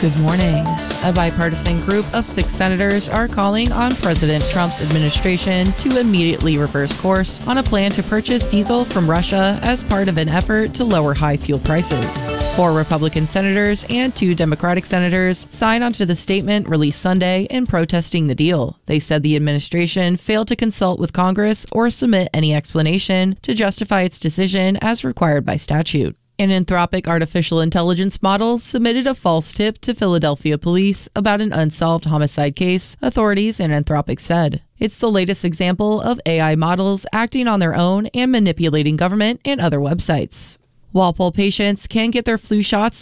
Good morning. A bipartisan group of 6 senators are calling on President Trump's administration to immediately reverse course on a plan to purchase diesel from Russia as part of an effort to lower high fuel prices. 4 Republican senators and 2 Democratic senators signed onto the statement released Sunday in protesting the deal. They said the administration failed to consult with Congress or submit any explanation to justify its decision as required by statute. An Anthropic artificial intelligence model submitted a false tip to Philadelphia police about an unsolved homicide case, authorities and Anthropic said. It's the latest example of AI models acting on their own and manipulating government and other websites. Walpole patients can get their flu shots